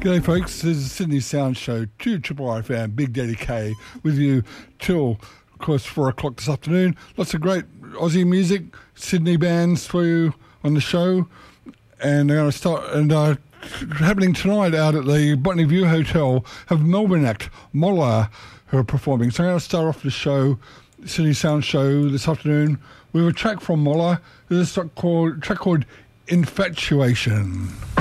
G'day folks, this is Sydney Sound Show, 2 Triple R FM, Big Daddy K, with you till, of course, 4 o'clock this afternoon. Lots of great Aussie music, Sydney bands for you on the show. And they're going to start, happening tonight out at the Botany View Hotel, have Melbourne act, Mola, who are performing. So I'm going to start off the show, Sydney Sound Show this afternoon, with a track from Mola. There's a track called Infatuation.